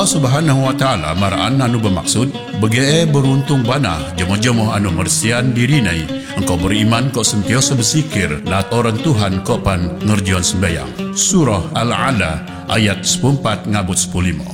Allah Subhanahu wa taala maraan anu bermaksud bagi beruntung bana jemo-jemo anu mersian dirinai engkau beriman kau sentiasa berzikir latoran Tuhan kau pan ngerjaon sembahyang. Surah Al-Ala ayat 14 ngabut 15.